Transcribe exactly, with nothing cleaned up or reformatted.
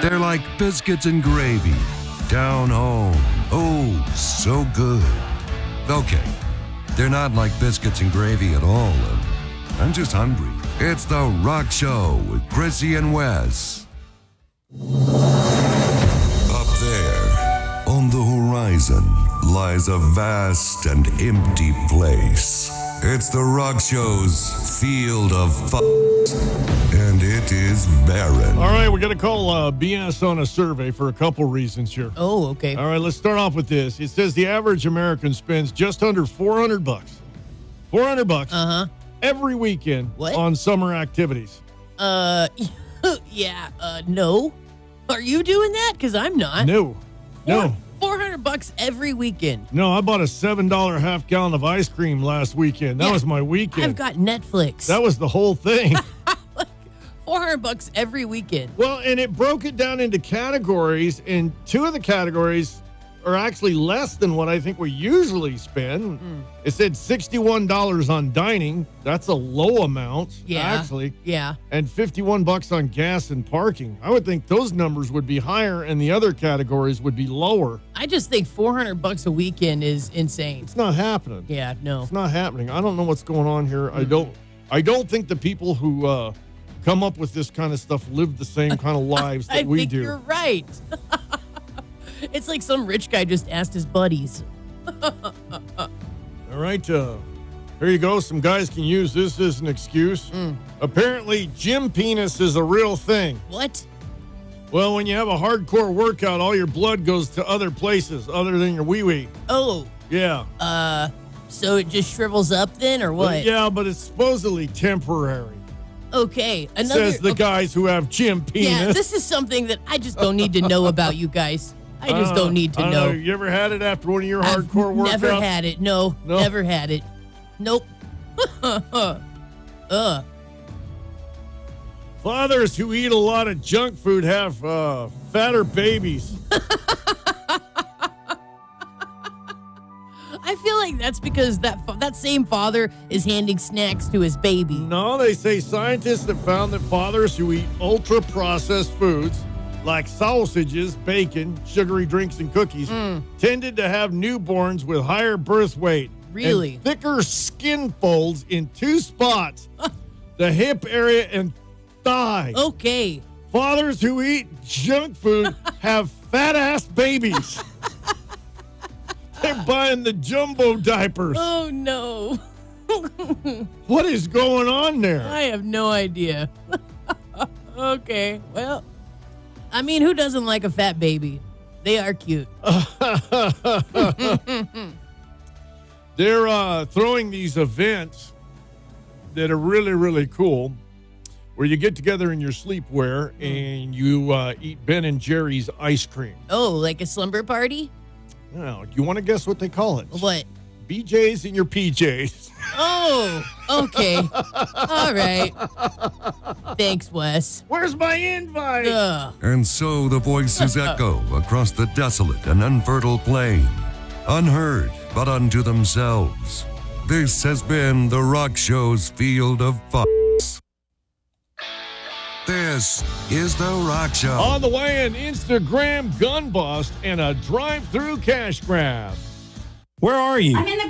They're like biscuits and gravy. Down home. Oh, so good. Okay, they're not like biscuits and gravy at all. I'm just hungry. It's The Rock Show with Chrissy and Wes. Up there, on the horizon, lies a vast and empty place. It's The Rock Show's field of f***, and it is barren. All right, we're going to call uh, B S on a survey for a couple reasons here. Oh, okay. All right, let's start off with this. It says the average American spends just under four hundred bucks. four hundred bucks Uh-huh. every weekend What? on summer activities. Uh, yeah, uh, no. Are you doing that? Because I'm not. No. No. four hundred bucks every weekend. No, I bought a seven dollar half gallon of ice cream last weekend. That Yeah, was my weekend. I've got Netflix. That was the whole thing. four hundred bucks every weekend. Well, and it broke it down into categories, and two of the categories are actually less than what I think we usually spend. Mm. It said sixty-one dollars on dining. That's a low amount, Yeah. actually. Yeah. And fifty-one bucks on gas and parking. I would think those numbers would be higher and the other categories would be lower. I just think four hundred bucks a weekend is insane. It's not happening. Yeah, no. It's not happening. I don't know what's going on here. I don't I don't think the people who uh, come up with this kind of stuff live the same kind of lives that I we think do. you're right. It's like some rich guy just asked his buddies. All right, uh, here you go. Some guys can use this as an excuse. Mm. Apparently, gym penis is a real thing. What? Well, when you have a hardcore workout, all your blood goes to other places other than your wee-wee. Oh, Yeah. uh, so it just shrivels up then, or what? But yeah, but it's supposedly temporary. Okay, another. Says the okay, guys who have gym penis. yeah, this is something that I just don't need to know about, you guys. I just Uh, don't need to I know. You ever had it after one of your I've hardcore workouts? never had it. No, No? never had it. Nope. uh. Fathers who eat a lot of junk food have uh, fatter babies. I feel like that's because that fa- that same father is handing snacks to his baby. No, they say scientists have found that fathers who eat ultra-processed foods like sausages, bacon, sugary drinks, and cookies Mm. tended to have newborns with higher birth weight. Really? And thicker skin folds in two spots, the hip area and thigh. Okay. Fathers who eat junk food have fat-ass babies. They're buying the jumbo diapers. Oh no. What is going on there? I have no idea. Okay. Well, I mean, who doesn't like a fat baby? They are cute. They're uh, throwing these events that are really, really cool, where you get together in your sleepwear and you uh, eat Ben and Jerry's ice cream. Oh, like a slumber party? Now, do you want to guess what they call it? What? B Js in your P Js. Oh, okay. All right. Thanks, Wes. Where's my invite? Ugh. And so the voices echo across the desolate and unfertile plain, unheard but unto themselves. This has been The Rock Show's Field of Fox. This is The Rock Show. On the way, an Instagram gun bust and a drive-through cash grab. Where are you? I'm in the